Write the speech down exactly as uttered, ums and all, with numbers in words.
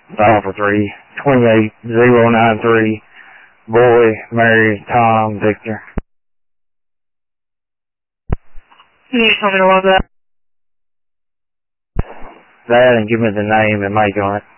Dial for three. twenty-eight zero nine three. Boy, Mary, Tom, Victor. Can you tell me a lot of that? That and give me the name and make on it.